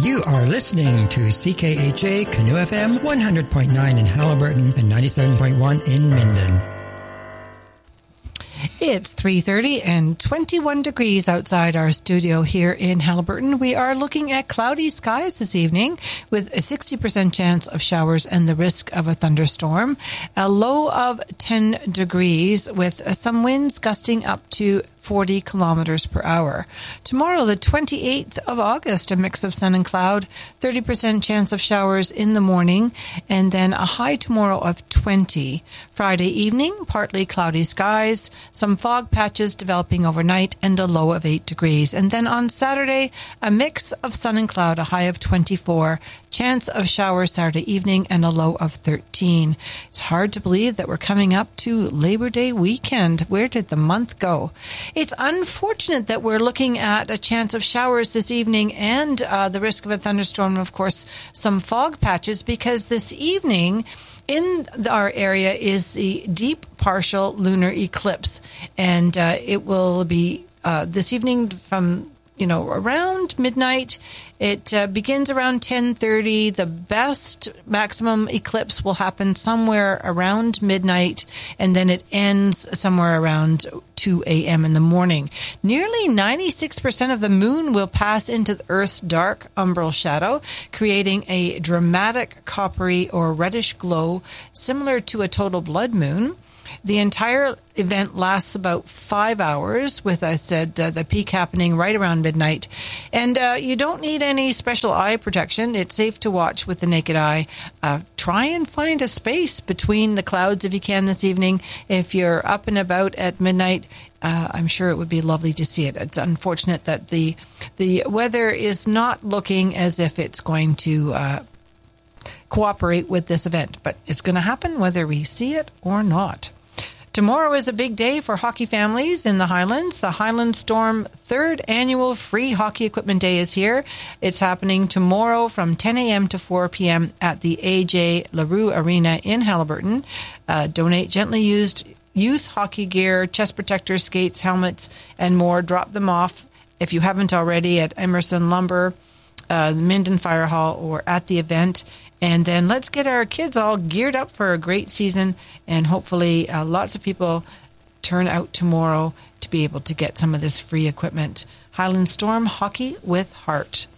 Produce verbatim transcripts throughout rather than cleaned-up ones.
You are listening to C K H A Canoe F M one hundred point nine in Haliburton and ninety-seven point one in Minden. It's three thirty and twenty-one degrees outside our studio here in Haliburton. We are looking at cloudy skies this evening with a sixty percent chance of showers and the risk of a thunderstorm. A low of ten degrees with some winds gusting up to forty kilometers per hour. Tomorrow, the twenty-eighth of August, a mix of sun and cloud, thirty percent chance of showers in the morning, and then a high tomorrow of twenty. Friday evening, partly cloudy skies, some fog patches developing overnight, and a low of eight degrees. And then on Saturday, a mix of sun and cloud, a high of twenty-four. Chance of showers Saturday evening and a low of thirteen. It's hard to believe that we're coming up to Labor Day weekend. Where did the month go? It's unfortunate that we're looking at a chance of showers this evening and uh, the risk of a thunderstorm, and of course, some fog patches, because this evening in our area is the deep partial lunar eclipse, and uh, it will be uh, this evening from you know, around midnight. It uh, begins around ten thirty. The best maximum eclipse will happen somewhere around midnight, and then it ends somewhere around two a.m. in the morning. Nearly ninety-six percent of the moon will pass into the Earth's dark umbral shadow, creating a dramatic coppery or reddish glow similar to a total blood moon. The entire event lasts about five hours, with, I said, uh, the peak happening right around midnight. And uh, you don't need any special eye protection. It's safe to watch with the naked eye. Uh, try and find a space between the clouds if you can this evening. If you're up and about at midnight, uh, I'm sure it would be lovely to see it. It's unfortunate that the the weather is not looking as if it's going to uh, cooperate with this event, but it's going to happen whether we see it or not. Tomorrow is a big day for hockey families in the Highlands. The Highland Storm third annual free hockey equipment day is here. It's happening tomorrow from ten a.m. to four p.m. at the A J LaRue Arena in Haliburton. Uh, donate gently used youth hockey gear, chest protectors, skates, helmets, and more. Drop them off, if you haven't already, at Emerson Lumber, uh, Minden Fire Hall, or at the event. And then let's get our kids all geared up for a great season, and hopefully uh, lots of people turn out tomorrow to be able to get some of this free equipment. Highland Storm Hockey with Heart.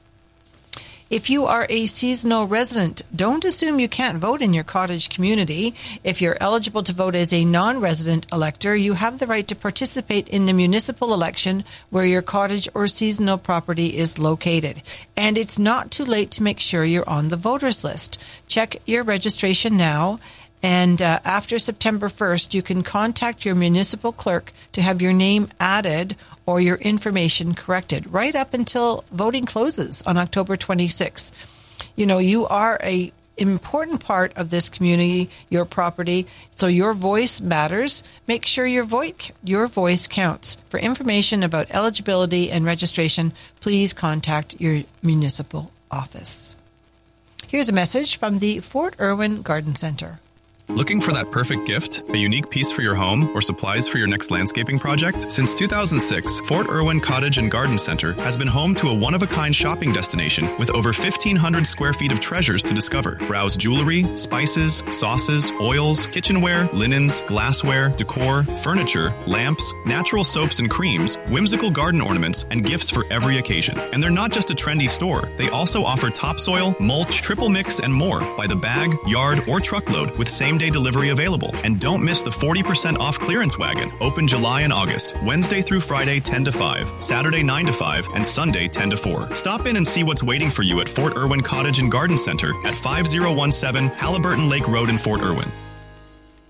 If you are a seasonal resident, don't assume you can't vote in your cottage community. If you're eligible to vote as a non-resident elector, you have the right to participate in the municipal election where your cottage or seasonal property is located. And it's not too late to make sure you're on the voters list. Check your registration now. And uh, after September first, you can contact your municipal clerk to have your name added or your information corrected right up until voting closes on October twenty-sixth. You know, you are a important part of this community, your property, so your voice matters. Make sure your voice your voice counts. For information about eligibility and registration, please contact your municipal office. Here's a message from the Fort Irwin Garden Center. Looking for that perfect gift, a unique piece for your home, or supplies for your next landscaping project? Since two thousand six, Fort Irwin Cottage and Garden Center has been home to a one-of-a-kind shopping destination with over fifteen hundred square feet of treasures to discover. Browse jewelry, spices, sauces, oils, kitchenware, linens, glassware, decor, furniture, lamps, natural soaps and creams, whimsical garden ornaments, and gifts for every occasion. And they're not just a trendy store. They also offer topsoil, mulch, triple mix, and more by the bag, yard, or truckload with same day delivery available. And don't miss the forty percent off clearance wagon, open July and August, Wednesday through Friday ten to five, Saturday nine to five, and Sunday ten to four. Stop in and see what's waiting for you at Fort Irwin Cottage and Garden Center at five oh one seven Haliburton Lake Road in Fort Irwin.